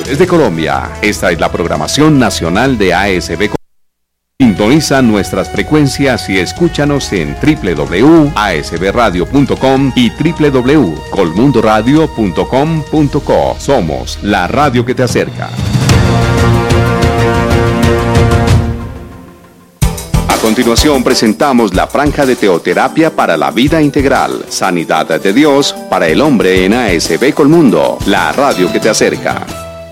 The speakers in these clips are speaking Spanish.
Desde Colombia, esta es la programación nacional de ASB. Sintoniza nuestras frecuencias y escúchanos en www.asbradio.com y www.colmundoradio.com.co. Somos la radio que te acerca. A continuación presentamos la franja de teoterapia para la vida integral. Sanidad de Dios para el hombre en ASB Colmundo, la radio que te acerca.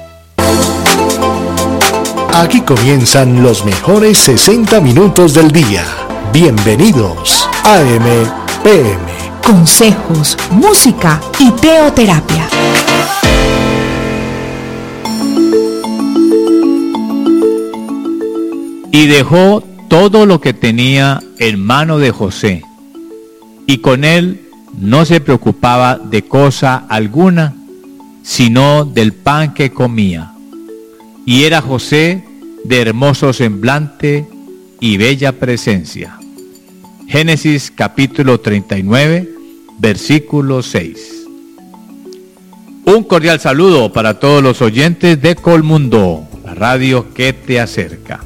Aquí comienzan los mejores 60 minutos del día. Bienvenidos a AM/PM. Consejos, música y teoterapia. Y dejó todo lo que tenía en mano de José, y con él no se preocupaba de cosa alguna, sino del pan que comía. Y era José de hermoso semblante y bella presencia. Génesis capítulo 39, versículo 6. Un cordial saludo para todos los oyentes de Colmundo, la radio que te acerca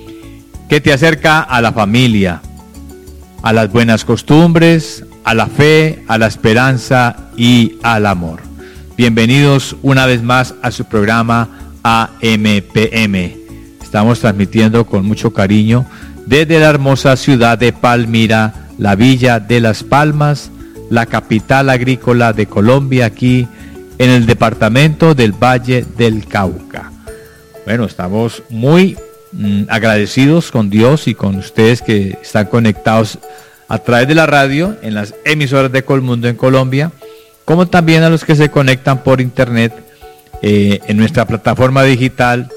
a la familia, a las buenas costumbres, a la fe, a la esperanza y al amor. Bienvenidos una vez más a su programa AM/PM. Estamos transmitiendo con mucho cariño desde la hermosa ciudad de Palmira, la Villa de Las Palmas, la capital agrícola de Colombia, aquí en el departamento del Valle del Cauca. Bueno, estamos muy agradecidos con Dios y con ustedes que están conectados a través de la radio en las emisoras de Colmundo en Colombia, como también a los que se conectan por internet en nuestra plataforma digital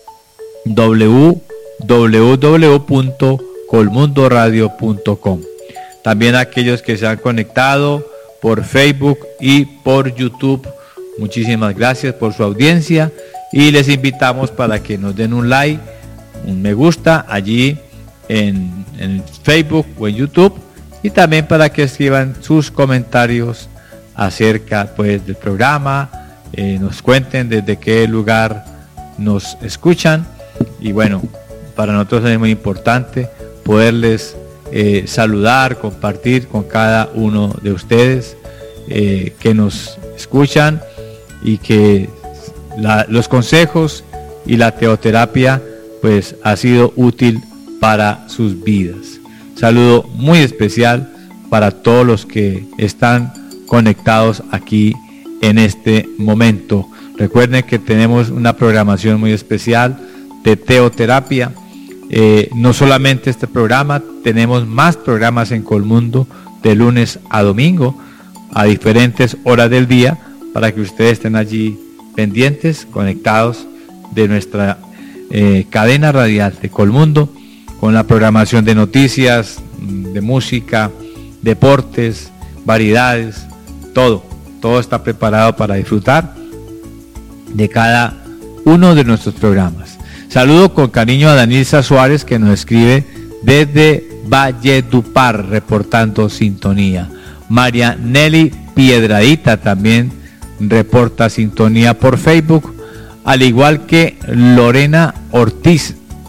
www.colmundoradio.com. También a aquellos que se han conectado por Facebook y por YouTube, muchísimas gracias por su audiencia y les invitamos para que nos den un like, un me gusta allí en Facebook o en YouTube, y también para que escriban sus comentarios acerca pues del programa, nos cuenten desde qué lugar nos escuchan. Y bueno, para nosotros es muy importante poderles saludar, compartir con cada uno de ustedes que nos escuchan, y que los consejos y la teoterapia pues ha sido útil para sus vidas. Saludo muy especial para todos los que están conectados aquí en este momento. Recuerden que tenemos una programación muy especial de teoterapia. No solamente este programa, tenemos más programas en Colmundo de lunes a domingo a diferentes horas del día, para que ustedes estén allí pendientes, conectados de nuestra cadena radial de Colmundo, con la programación de noticias, de música, deportes, variedades, todo está preparado para disfrutar de cada uno de nuestros programas. Saludo con cariño a Danilza Suárez, que nos escribe desde Valledupar, reportando sintonía. María Nelly Piedradita también reporta sintonía por Facebook, al igual que Lorena Ortiz,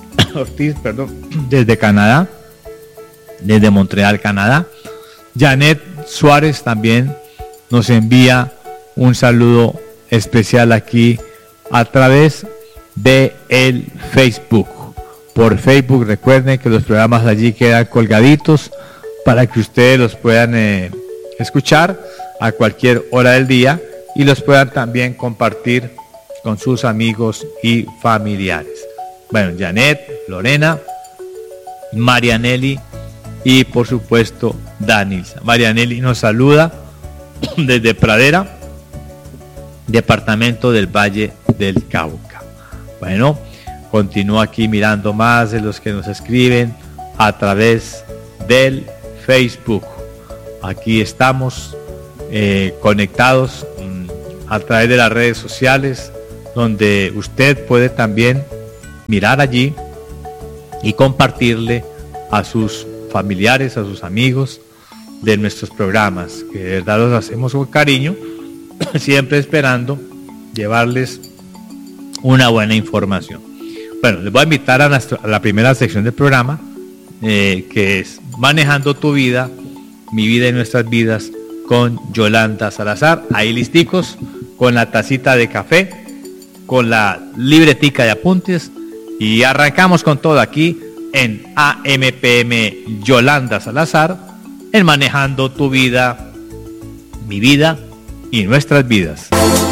desde Canadá, desde Montreal, Canadá. Janet Suárez también nos envía un saludo especial aquí a través de el Facebook. Por Facebook, recuerden que los programas allí quedan colgaditos para que ustedes los puedan escuchar a cualquier hora del día y los puedan también compartir con sus amigos y familiares. Bueno, Janet, Lorena, Marianelli y por supuesto Danilza. Marianelli nos saluda desde Pradera, departamento del Valle del Cauca. Bueno, continúo aquí mirando más de los que nos escriben a través del Facebook. Aquí estamos conectados a través de las redes sociales, donde usted puede también mirar allí y compartirle a sus familiares, a sus amigos de nuestros programas, que de verdad los hacemos con cariño, siempre esperando llevarles una buena información. Bueno, les voy a invitar a la primera sección del programa, que es Manejando tu vida, mi vida y nuestras vidas, con Yolanda Salazar. Ahí listicos, con la tacita de café, con la libretica de apuntes, y arrancamos con todo aquí en AMPM Yolanda Salazar, en Manejando tu vida, mi vida y nuestras vidas.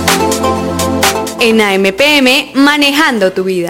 En AMPM Manejando tu vida.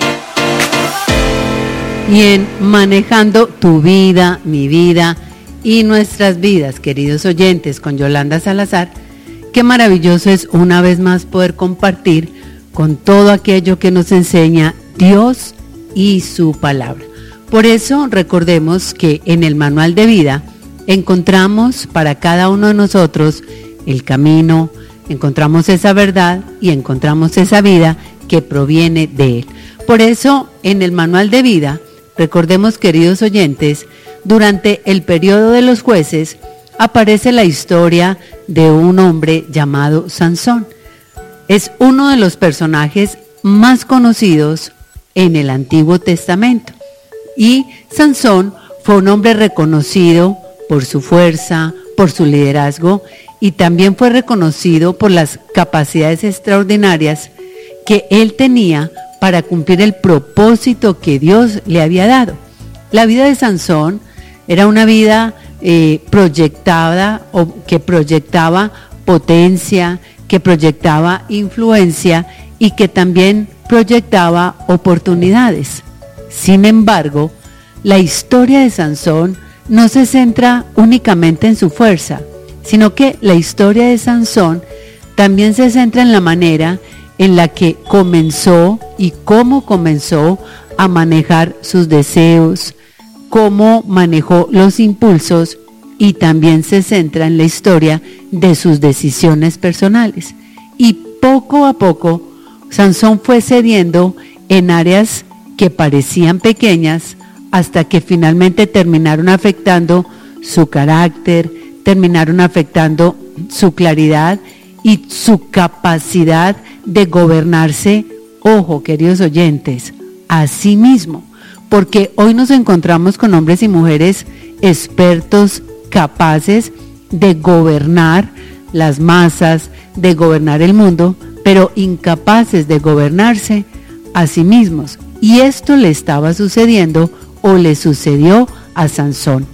Y en Manejando tu vida, mi vida y nuestras vidas, queridos oyentes, con Yolanda Salazar, qué maravilloso es una vez más poder compartir con todo aquello que nos enseña Dios y su palabra. Por eso recordemos que en el manual de vida encontramos para cada uno de nosotros el camino, encontramos esa verdad y encontramos esa vida que proviene de Él. Por eso en el manual de vida, recordemos, queridos oyentes, durante el periodo de los jueces aparece la historia de un hombre llamado Sansón. Es uno de los personajes más conocidos en el Antiguo Testamento. Y Sansón fue un hombre reconocido por su fuerza, por su liderazgo, y también fue reconocido por las capacidades extraordinarias que él tenía para cumplir el propósito que Dios le había dado. La vida de Sansón era una vida proyectada, o que proyectaba potencia, que proyectaba influencia y que también proyectaba oportunidades. Sin embargo, la historia de Sansón no se centra únicamente en su fuerza, sino que la historia de Sansón también se centra en la manera en la que comenzó y cómo comenzó a manejar sus deseos, cómo manejó los impulsos, y también se centra en la historia de sus decisiones personales. Y poco a poco, Sansón fue cediendo en áreas que parecían pequeñas, hasta que finalmente terminaron afectando su carácter, terminaron afectando su claridad y su capacidad de gobernarse, ojo, queridos oyentes, a sí mismo, porque hoy nos encontramos con hombres y mujeres expertos, capaces de gobernar las masas, de gobernar el mundo, pero incapaces de gobernarse a sí mismos. Y esto le estaba sucediendo, o le sucedió a Sansón.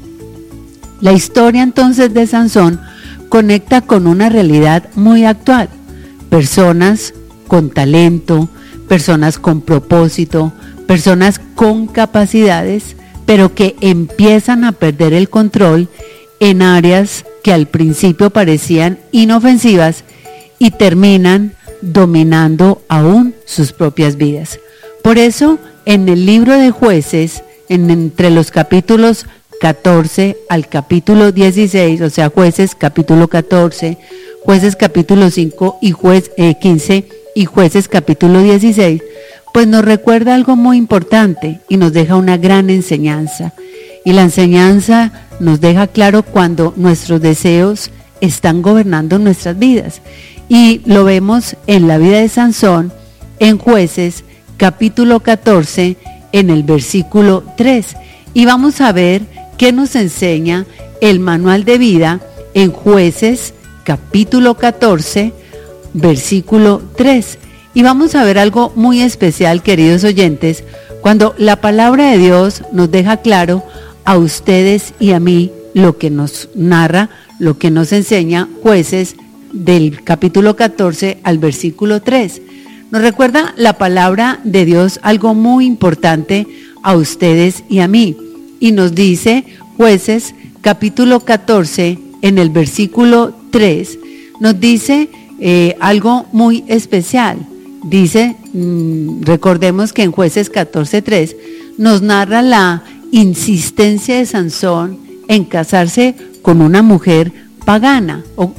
La historia entonces de Sansón conecta con una realidad muy actual. Personas con talento, personas con propósito, personas con capacidades, pero que empiezan a perder el control en áreas que al principio parecían inofensivas y terminan dominando aún sus propias vidas. Por eso, en el libro de Jueces, entre los capítulos 14 al capítulo 16, o sea, Jueces capítulo 14, Jueces capítulo 5 y 15 y Jueces capítulo 16, pues nos recuerda algo muy importante y nos deja una gran enseñanza. Y la enseñanza nos deja claro cuando nuestros deseos están gobernando nuestras vidas. Y lo vemos en la vida de Sansón, en Jueces capítulo 14, en el versículo 3. Y vamos a ver qué nos enseña el manual de vida en Jueces capítulo 14, versículo 3. Y vamos a ver algo muy especial, queridos oyentes, cuando la palabra de Dios nos deja claro a ustedes y a mí lo que nos narra, lo que nos enseña Jueces del capítulo 14 al versículo 3. Nos recuerda la palabra de Dios algo muy importante a ustedes y a mí. Y nos dice Jueces capítulo 14 en el versículo 3, nos dice algo muy especial. Dice, recordemos que en Jueces 14:3 nos narra la insistencia de Sansón en casarse con una mujer pagana, o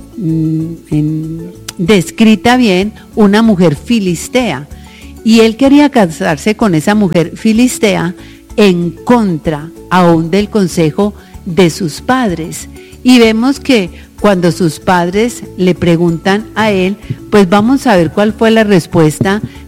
descrita bien, una mujer filistea. Y él quería casarse con esa mujer filistea en contra aún del consejo de sus padres. Y vemos que cuando sus padres le preguntan a él, pues vamos a ver cuál fue la respuesta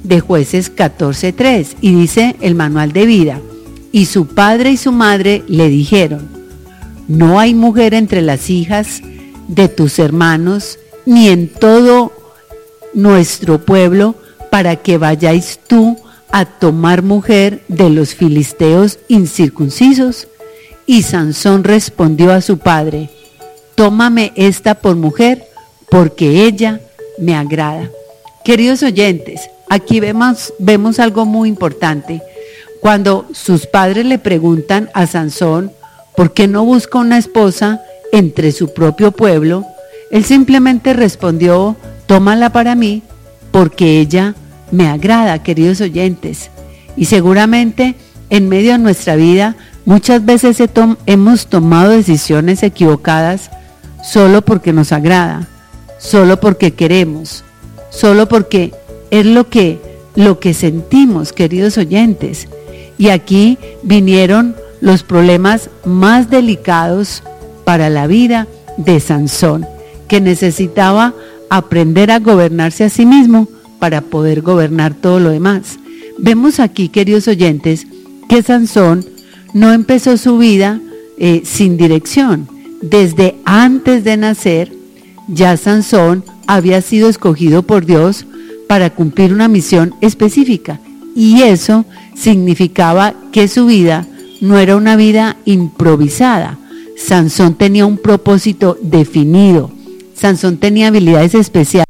de Jueces 14:3 y dice el manual de vida: y su padre y su madre le dijeron: no hay mujer entre las hijas de tus hermanos, ni en todo nuestro pueblo, para que vayáis tú a tomar mujer de los filisteos incircuncisos. Y Sansón respondió a su padre: tómame esta por mujer, porque ella me agrada. Queridos oyentes, aquí vemos algo muy importante. Cuando sus padres le preguntan a Sansón por qué no busca una esposa entre su propio pueblo, él simplemente respondió: tómala para mí, porque ella me agrada, queridos oyentes. Y seguramente en medio de nuestra vida muchas veces hemos tomado decisiones equivocadas solo porque nos agrada, solo porque queremos, solo porque es lo que sentimos, queridos oyentes. Y aquí vinieron los problemas más delicados para la vida de Sansón, que necesitaba aprender a gobernarse a sí mismo para poder gobernar todo lo demás. Vemos aquí, queridos oyentes, que Sansón no empezó su vida sin dirección. Desde antes de nacer, ya Sansón había sido escogido por Dios para cumplir una misión específica, y eso significaba que su vida no era una vida improvisada. Sansón tenía un propósito definido. Sansón tenía habilidades especiales.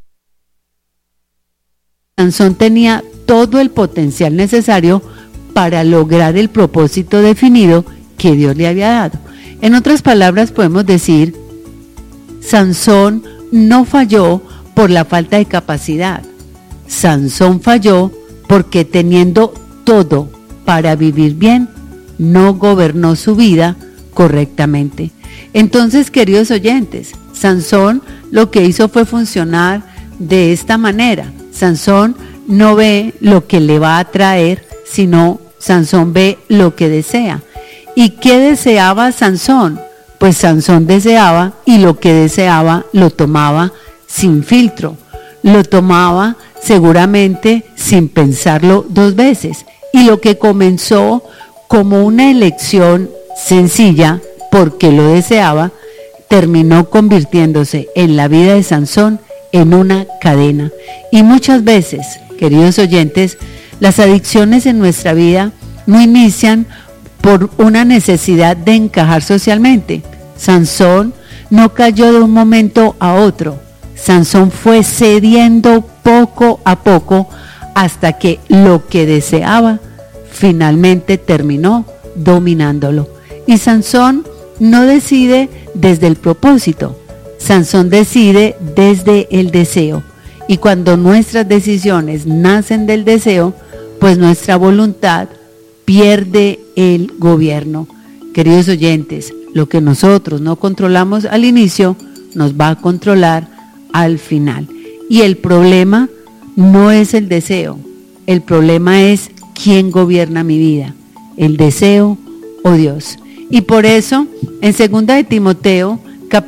Sansón tenía todo el potencial necesario para lograr el propósito definido que Dios le había dado. En otras palabras, podemos decir, Sansón no falló por la falta de capacidad. Sansón falló porque, teniendo todo para vivir bien, no gobernó su vida correctamente. Entonces, queridos oyentes, Sansón lo que hizo fue funcionar de esta manera. Sansón no ve lo que le va a traer, sino Sansón ve lo que desea. ¿Y qué deseaba Sansón? Pues Sansón deseaba, y lo que deseaba lo tomaba sin filtro. Lo tomaba seguramente sin pensarlo dos veces. Y lo que comenzó como una elección sencilla, porque lo deseaba, terminó convirtiéndose en la vida de Sansón en una cadena. Y muchas veces, queridos oyentes, las adicciones en nuestra vida no inician por una necesidad de encajar socialmente. Sansón no cayó de un momento a otro. Sansón fue cediendo poco a poco hasta que lo que deseaba finalmente terminó dominándolo. Y Sansón no decide desde el propósito, Sansón decide desde el deseo. Y cuando nuestras decisiones nacen del deseo, pues nuestra voluntad pierde el gobierno. Queridos oyentes, lo que nosotros no controlamos al inicio, nos va a controlar al final. Y el problema no es el deseo, el problema es quién gobierna mi vida, el deseo o Dios. Y por eso, en 2 de Timoteo,